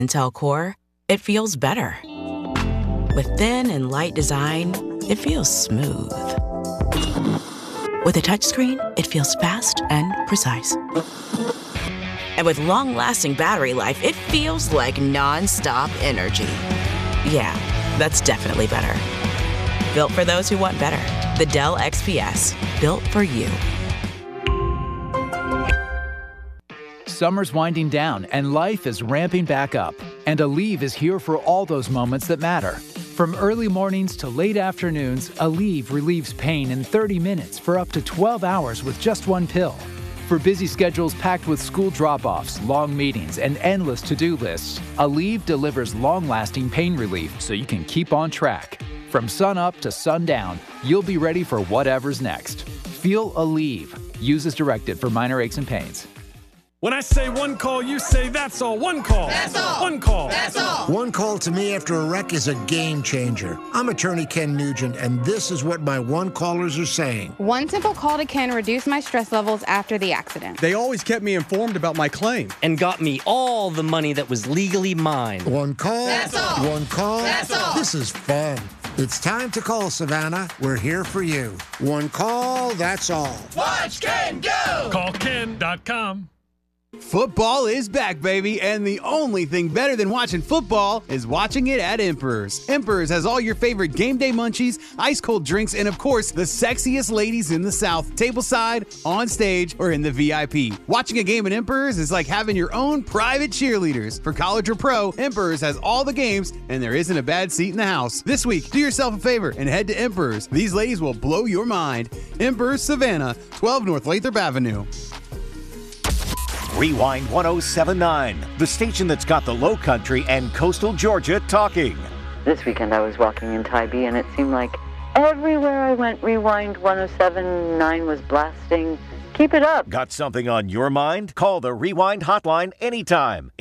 Intel Core, it feels better. With thin and light design, it feels smooth. With a touchscreen, it feels fast and precise. And with long-lasting battery life, it feels like non-stop energy. Yeah, that's definitely better. Built for those who want better. The Dell XPS. Built for you. Summer's winding down and life is ramping back up. And Aleve is here for all those moments that matter. From early mornings to late afternoons, Aleve relieves pain in 30 minutes for up to 12 hours with just one pill. For busy schedules packed with school drop-offs, long meetings, and endless to-do lists, Aleve delivers long-lasting pain relief so you can keep on track. From sun up to sundown, you'll be ready for whatever's next. Feel Aleve. Use as directed for minor aches and pains. When I say one call, you say that's all. One call. That's all. One call. That's all. One call to me after a wreck is a game changer. I'm attorney Ken Nugent, and this is what my one callers are saying. One simple call to Ken reduced my stress levels after the accident. They always kept me informed about my claim. And got me all the money that was legally mine. One call. That's all. One call. That's all. This is fun. It's time to call, Savannah. We're here for you. One call, that's all. Watch Ken go! CallKen.com. Football is back, baby, and the only thing better than watching football is watching it at Emperor's. Emperor's has all your favorite game day munchies, ice-cold drinks, and, of course, the sexiest ladies in the South, tableside, on stage, or in the VIP. Watching a game at Emperor's is like having your own private cheerleaders. For college or pro, Emperor's has all the games, and there isn't a bad seat in the house. This week, do yourself a favor and head to Emperor's. These ladies will blow your mind. Emperor's Savannah, 12 North Lathrop Avenue. Rewind 1079, the station that's got the Low Country and coastal Georgia talking. This weekend I was walking in Tybee and it seemed like everywhere I went, Rewind 1079 was blasting. Keep it up. Got something on your mind? Call the Rewind hotline anytime.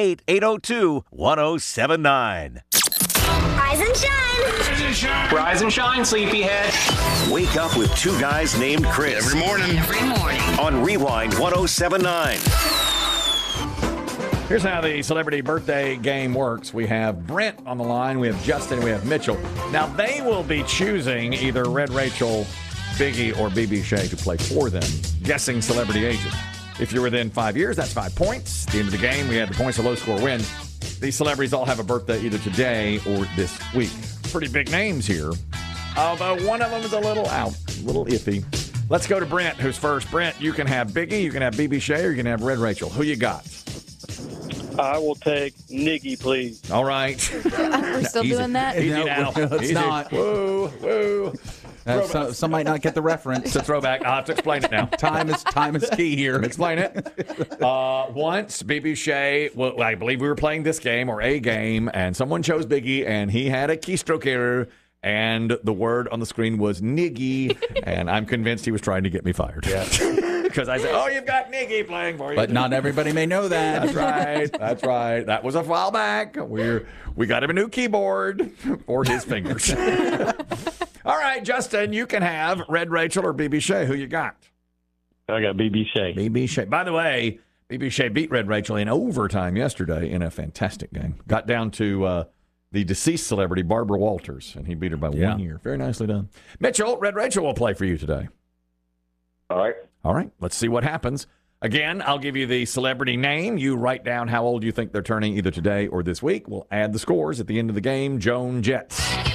888-802-1079. Rise and shine. Rise and shine. Rise and shine, sleepyhead. Wake up with two guys named Chris. Every morning. On Rewind 1079. Here's how the celebrity birthday game works. We have Brent on the line, we have Justin, and we have Mitchell. Now, they will be choosing either Red Rachel, Biggie, or BB Shea to play for them, guessing celebrity ages. If you're within 5 years, that's 5 points. At the end of the game, we had the points, a low score wins. These celebrities all have a birthday either today or this week. Pretty big names here, although one of them is a little iffy. Let's go to Brent, who's first. Brent, you can have Biggie, you can have BB Shea, or you can have Red Rachel. Who you got? I will take Niggy, please. All right. We're still doing that? Easy No, now. it's Easy. not. Woo. Some might not get the reference. It's a throwback. I'll have to explain it now. Time is key here. Explain it. Once, BB Shea, well, I believe we were playing this game or a game, and someone chose Biggie, and he had a keystroke error, and the word on the screen was Niggy, and I'm convinced he was trying to get me fired. Yeah. Because I said, oh, you've got Niggy playing for you. But not everybody may know that. That's right. That's right. That was a while back. We got him a new keyboard for his fingers. All right, Justin, you can have Red Rachel or BB Shea. Who you got? I got BB Shea. BB Shea. By the way, BB Shea beat Red Rachel in overtime yesterday in a fantastic game. Got down to the deceased celebrity, Barbara Walters, and he beat her by 1 year. Very nicely done. Mitchell, Red Rachel will play for you today. All right. All right, let's see what happens. Again, I'll give you the celebrity name. You write down how old you think they're turning either today or this week. We'll add the scores at the end of the game. Joan Jett.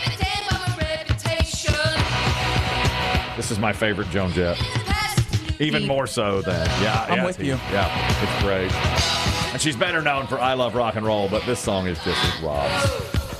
This is my favorite Joan Jett. Even more so than, I'm with you. Yeah, it's great. And she's better known for I Love Rock and Roll, but this song is just as Rob's.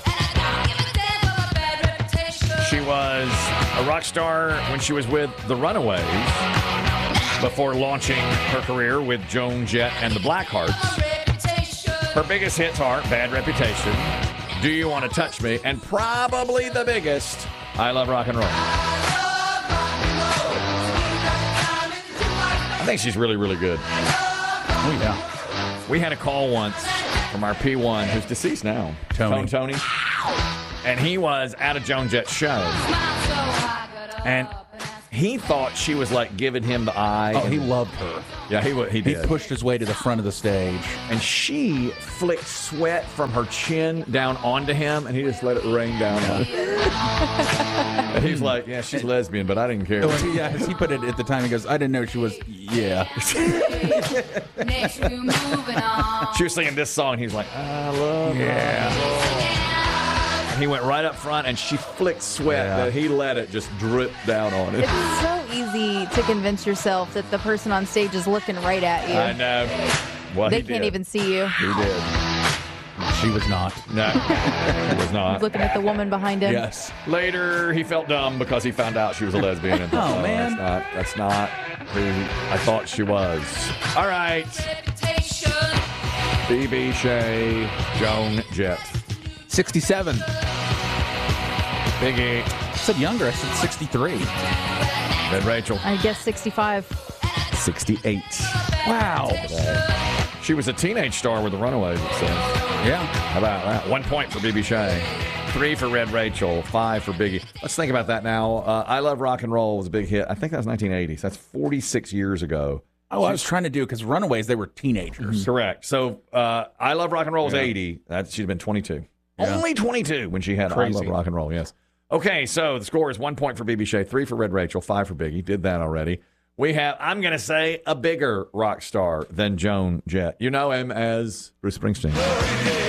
She was a rock star when she was with the Runaways before launching her career with Joan Jett and the Blackhearts. Her biggest hits are Bad Reputation, Do You Want to Touch Me, and probably the biggest, I Love Rock and Roll. I think she's really, really good. Oh, yeah. We had a call once from our P1, who's deceased now, Tony. And he was at a Joan Jett show. And He thought she was like giving him the eye. Oh, he loved her. Yeah, he did. He pushed his way to the front of the stage. And she flicked sweat from her chin down onto him, and he just let it rain down on her. And he's like, yeah, she's lesbian, but I didn't care. Yeah, as he put it at the time, he goes, I didn't know she was, yeah. She was singing this song, and he's like, I love her. He went right up front, and she flicked sweat that he let it just drip down on it. It's so easy to convince yourself that the person on stage is looking right at you. I know. Well, they can't even see you. He did. She was not. No, she was not. He's looking at the woman behind him. Yes. Later, he felt dumb because he found out she was a lesbian. And thought, man. That's not who I thought she was. All right. BB Shea, Joan Jett. 67. Biggie. I said younger. I said 63. Red Rachel. I guess 65. 68. Wow. She was a teenage star with the Runaways, it says. Yeah. How about that? 1 point for BB Shea. 3 for Red Rachel. 5 for Biggie. Let's think about that now. I Love Rock and Roll was a big hit. I think that was 1980. So that's 46 years ago. Oh, I was trying to do, because Runaways, they were teenagers. Correct. So I Love Rock and Roll was 80. She'd been 22. Yeah. Only 22 when she had I Love Rock and Roll, yes. Okay, so the score is 1 point for BB Shea, 3 for Red Rachel, 5 for Biggie. Did that already. We have, I'm going to say, a bigger rock star than Joan Jett. You know him as Bruce Springsteen.